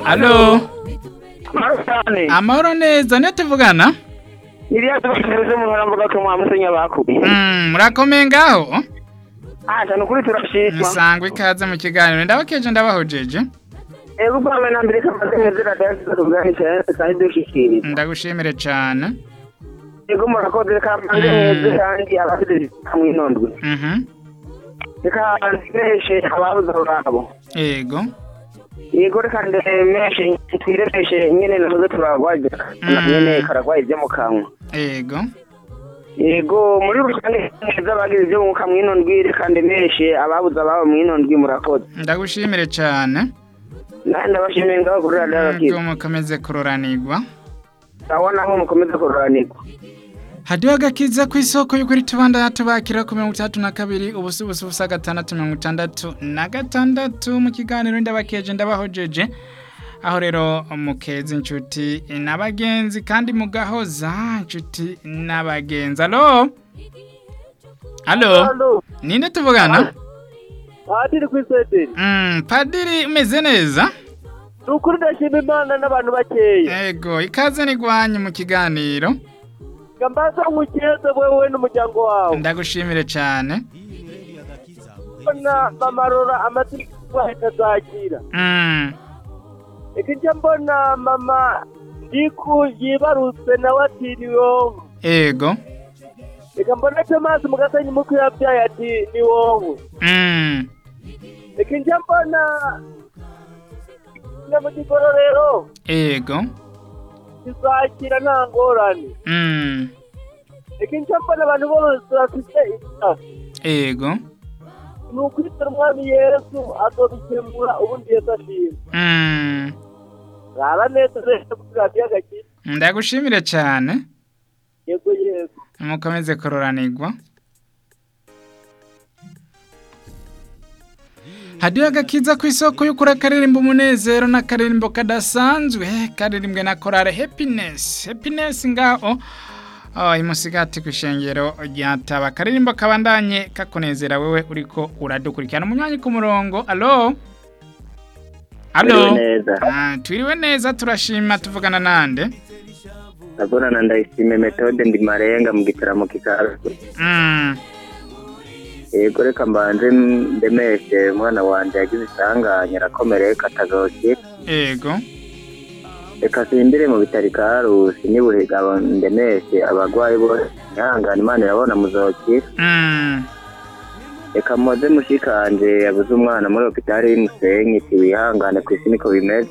Allo. Marusane. Amahoro neza niyo tuvugana? Iriya tubashirize mu harambuga ko mwamusenya bakubi. Murakomeye ngaho? Cyane kuri turashima. Musangwe ikaze mu kiganiro ndabakeje ndabahojeje. Ego bwa na mbere kamaze neza dance tuganisha kandi dushikiriza. Ndagushimire cyane. Ego murakoze kamaze neza kandi abafite kamwinondwe. Reka ndeshe ababuze urabo. Ego. Yego reka ndemeshe twireshe nyene nazo turagwaje. Nyene karagwaje byo mu kanwa. Ego. Yego muri rusange neza bagize byo mu kamwinondwe reka ndemeshe ababuze ababo mwinondwe murakoze. Ndagushimire cyane. Nanda bashimye ngaho kurura ndabakiza. Mukomeze kuroranirwa. Ndabona aho mukomeze kuroranirwa. Hadiyo agakiza ku isoko y'ukuri tubanda tubakira ku 32 ubusubusu busa 666 mu kiganiro ndabakeje ndabahojeje aho rero mukeze inshuti n'abagenzi kandi mugahoza inshuti n'abagenzi. Allo ninde tuvugana? Padiri kwisederi. Padiri umeze neza? Nukuri ndashima Imana n'abantu bakeya. Ego ikaze nigwanye mu kiganiro. Gambaza mukeze wewe n'umuryango wawe. Ndagushimire cyane. Mbona mamarora amatsiko atazakira. Ekije mbona mama ndiku yibarutse nawe atiriwe. Ego. Eka mbona Thomas mugasanyi muko yabyaye ati ni wowe. Ekije mbona namugororero. Ego. Izakira nta ngorane. Ekije mbona abantu bose bafite ita. Ego. Nukwitira umwami Yesu azobikemura ubundi Yesu ashimwe. Rara neza rero kugabya gaki. Ndagushimire cyane. Yego yego. Mukomeze kuroranirwa. Hadiyo agakiza ku isoko y'ukura karirimbo umunezero na karirimbo kadasanzwe karirimbwe na korale happiness ngaho imusigati kwishengero ryataba karirimbo kabandanye kakunezera wewe uriko uradukurikirana umunyanyi ku murongo. Allo twiriwe neza turashima tuvugana nande? Agorana ndayishime Methode ndi Marenga mu gitaramo kikaze. Yego reka mbanje ndemeshe umwana wanje yagize isanganya rakomereye katagoki. Yego. Reka sindire mu bitari karusi nibuhiga ndemeshe abagwayi bose nyangana Imana irabona muzoki. Reka moze mushikanje yabuze umwana muri hopitali y'Umusenyi wihangane ku isi niko bimeze.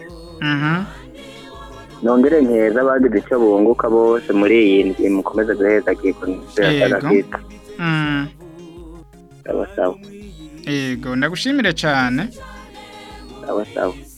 Nongere nkeza bagize icyo bunguka bose muri iyi ndwi mukomeze guheza kikunzira cyane. Sawa. Ego ndagushimire cyane. Sawa.